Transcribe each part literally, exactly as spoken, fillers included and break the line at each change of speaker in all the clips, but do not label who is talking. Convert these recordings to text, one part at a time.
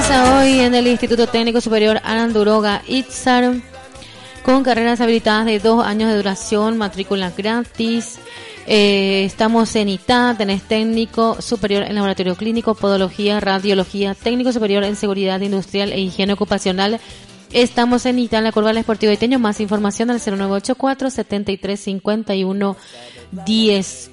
Pasa hoy en el Instituto Técnico Superior Aranduroga Itzar, con carreras habilitadas de dos años de duración, matrícula gratis. Eh, estamos en I T A, tenés técnico superior en laboratorio clínico, podología, radiología, técnico superior en seguridad industrial e higiene ocupacional. Estamos en I T A, en la curva del Esportivo Iteño. Más información al cero nueve ocho cuatro, setenta y tres, cincuenta y uno, diez.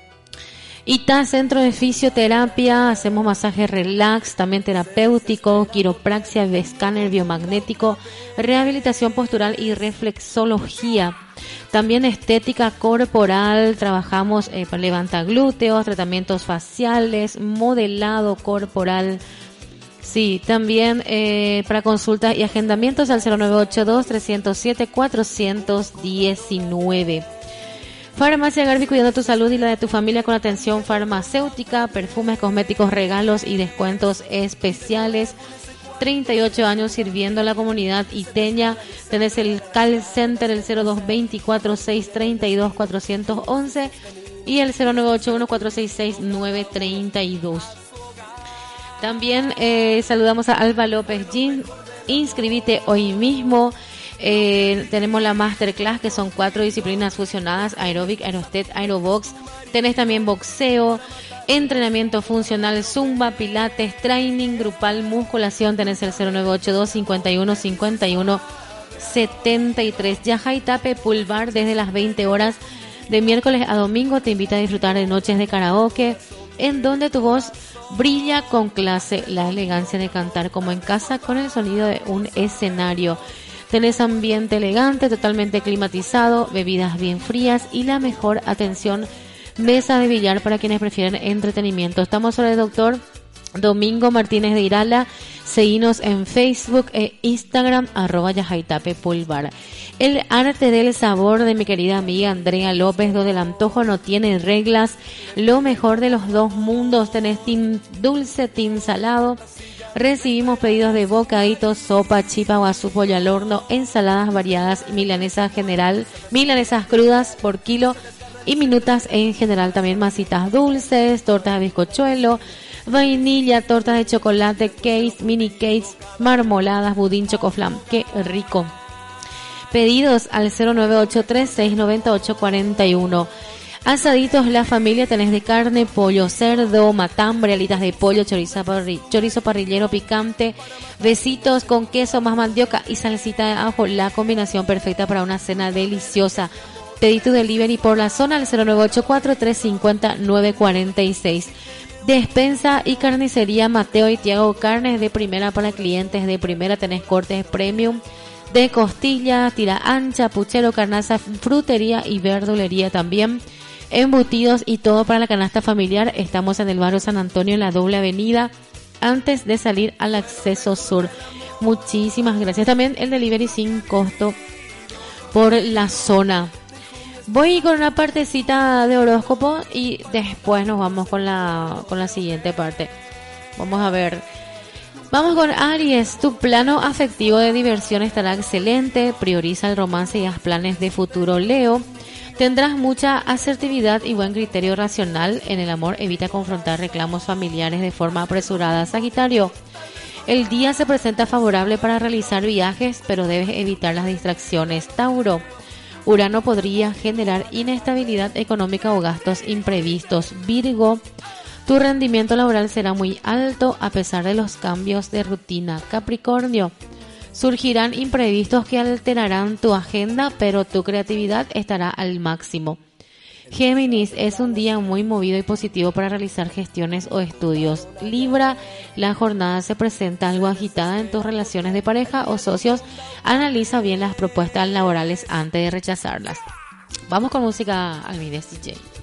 I T A, centro de fisioterapia, hacemos masaje relax, también terapéutico, quiropraxia, escáner biomagnético, rehabilitación postural y reflexología. También estética corporal, trabajamos eh, para levantar glúteos, tratamientos faciales, modelado corporal. Sí, también eh, para consultas y agendamientos al cero nueve ocho dos, tres cero siete, cuatro uno nueve. Farmacia Garbi, cuidando tu salud y la de tu familia con atención farmacéutica, perfumes, cosméticos, regalos y descuentos especiales. treinta y ocho años sirviendo a la comunidad iteña. Tenés el call center, el cero dos veinticuatro, seiscientos treinta y dos, cuatrocientos once y el cero nueve ocho uno, cuatro seis seis, nueve tres dos. También eh, saludamos a Alba López Gym. Inscribite hoy mismo. Eh, tenemos la masterclass, que son cuatro disciplinas fusionadas: aeróbic, aerostet, aerobox. Tenés también boxeo, entrenamiento funcional, zumba, pilates, training grupal, musculación. Tenés el cero nueve ocho dos, cincuenta y uno, cincuenta y uno, setenta y tres. Yajay Tape Pool Bar, desde las veinte horas de miércoles a domingo, te invita a disfrutar de noches de karaoke, en donde tu voz brilla con clase, la elegancia de cantar como en casa, con el sonido de un escenario. Tenés ambiente elegante, totalmente climatizado, bebidas bien frías y la mejor atención. Mesa de billar para quienes prefieren entretenimiento. Estamos sobre el doctor Domingo Martínez de Irala. Seguinos en Facebook e Instagram, arroba Yajaitape Pulvar. El arte del sabor de mi querida amiga Andrea López, donde el antojo no tiene reglas. Lo mejor de los dos mundos. Tenés team dulce, team salado. Recibimos pedidos de bocaditos, sopa, chipa, guazú, pollo al horno, ensaladas variadas, milanesas general, milanesas crudas por kilo y minutas en general. También masitas dulces, tortas de bizcochuelo, vainilla, tortas de chocolate, cakes, mini cakes, marmoladas, budín, chocoflam. ¡Qué rico! Pedidos al cero nueve ocho tres, seis nueve ocho, cuatro uno. Asaditos La Familia, tenés de carne, pollo, cerdo, matambre, alitas de pollo, chorizo, parri- chorizo parrillero picante, besitos con queso más mandioca y salsita de ajo, la combinación perfecta para una cena deliciosa. Pedí tu delivery por la zona al cero nueve ocho cuatro, tres cinco cero, nueve cuatro seis. Despensa y carnicería Mateo y Tiago, carnes de primera para clientes de primera. Tenés cortes premium de costilla, tira ancha, puchero, carnaza, frutería y verdulería también. Embutidos y todo para la canasta familiar. Estamos en el barrio San Antonio, en la doble avenida, antes de salir al acceso sur. Muchísimas gracias. También el delivery sin costo por la zona. Voy con una partecita de horóscopo y después nos vamos con la, con la siguiente parte. Vamos a ver. Vamos con Aries. Tu plano afectivo de diversión estará excelente. Prioriza el romance y haz planes de futuro, Leo. Tendrás mucha asertividad y buen criterio racional en el amor. Evita confrontar reclamos familiares de forma apresurada, Sagitario. El día se presenta favorable para realizar viajes, pero debes evitar las distracciones, Tauro. Urano podría generar inestabilidad económica o gastos imprevistos, Virgo. Tu rendimiento laboral será muy alto a pesar de los cambios de rutina, Capricornio. Surgirán imprevistos que alterarán tu agenda, pero tu creatividad estará al máximo. Géminis, es un día muy movido y positivo para realizar gestiones o estudios. Libra, la jornada se presenta algo agitada en tus relaciones de pareja o socios. Analiza bien las propuestas laborales antes de rechazarlas. Vamos con música, Almides D J.